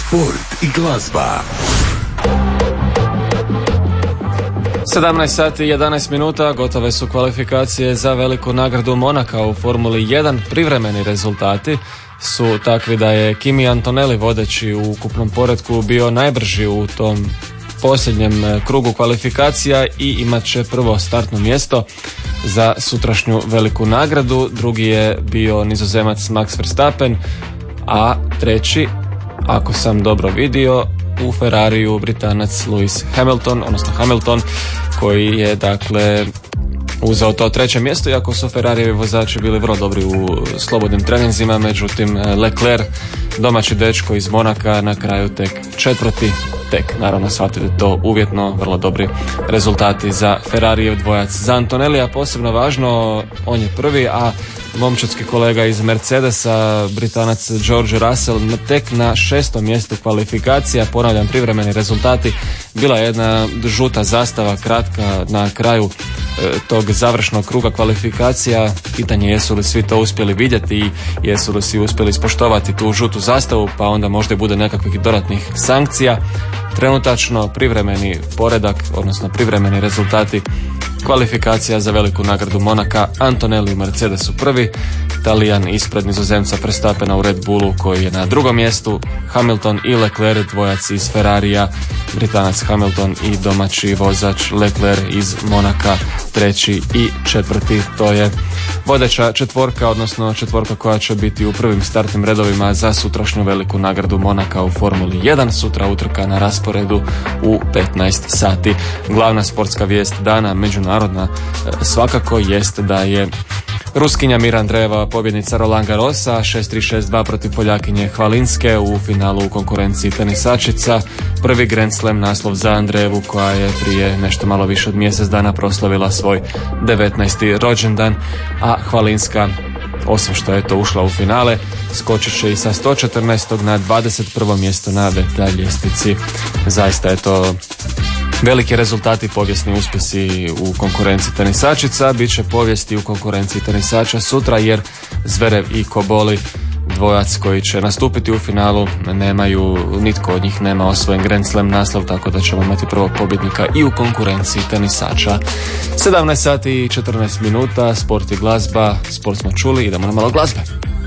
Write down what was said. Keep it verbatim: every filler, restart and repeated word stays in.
Sport i glazba. sedamnaest sati i jedanaest minuta, gotove su kvalifikacije za veliku nagradu Monaka u Formuli jedan. Privremeni rezultati su takvi da je Kimi Antonelli, vodeći u ukupnom poretku, bio najbrži u tom posljednjem krugu kvalifikacija i imat će prvo startno mjesto za sutrašnju veliku nagradu. Drugi je bio Nizozemac Max Verstappen, a treći, ako sam dobro vidio, u Ferrariju Britanac Lewis Hamilton, odnosno Hamilton, koji je dakle uzeo to treće mjesto, iako su Ferrarijevi vozači bili vrlo dobri u slobodnim treninzima. Međutim, Leclerc, domaći dečko iz Monaka, na kraju tek četvrti, tek naravno shvatili to uvjetno, vrlo dobri rezultati za Ferrarijev dvojac. Za Antonellija posebno važno, on je prvi, a momčadski kolega iz Mercedesa, Britanac George Russell, tek na šestom mjestu kvalifikacija. Ponavljam, privremeni rezultati, bila je jedna žuta zastava kratka na kraju e, tog završnog kruga kvalifikacija. Pitanje je jesu li svi to uspjeli vidjeti i jesu li svi uspjeli ispoštovati tu žutu zastavu, pa onda možda bude nekakvih dodatnih sankcija. Trenutačno privremeni poredak, odnosno privremeni rezultati kvalifikacija za veliku nagradu Monaka: Antonelli u Mercedesu prvi, Talijan ispred Nizozemca Verstappena u Red Bullu koji je na drugom mjestu, Hamilton i Leclerc, dvojac iz Ferrarija, Britanac Hamilton i domaći vozač Leclerc iz Monaka treći i četvrti. To je vodeća četvorka, odnosno četvorka koja će biti u prvim startnim redovima za sutrašnju veliku nagradu Monaka u Formuli jedan. Sutra utrka na rasporedu u petnaest sati. Glavna sportska vijest dana, međunarodna, svakako jest da je Ruskinja Mira Andreeva pobjednica Roland Garrosa šest tri šest dva protiv Poljakinje Hvalinske u finalu u konkurenciji tenisačica. Prvi Grand Slam naslov za Andreevu, koja je prije nešto malo više od mjesec dana proslavila svoj devetnaesti rođendan, a Hvalinska, osim što je to ušla u finale, skočit će i sa sto četrnaestog na dvadeset prvo mjesto na W T A ljestvici. Zaista je to veliki rezultati, povijesni uspjesi u konkurenciji tenisačica. Biće povijesti u konkurenciji tenisača sutra, jer Zverev i Koboli, dvojac koji će nastupiti u finalu, nemaju, nitko od njih nema osvojen Grand Slam naslov, tako da ćemo imati prvog pobjednika i u konkurenciji tenisača. sedamnaest sati i četrnaest minuta, sport i glazba. Sport smo čuli, idemo na malo glazbe.